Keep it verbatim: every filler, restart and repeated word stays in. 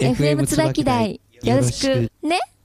エフエム 椿台よろしくね。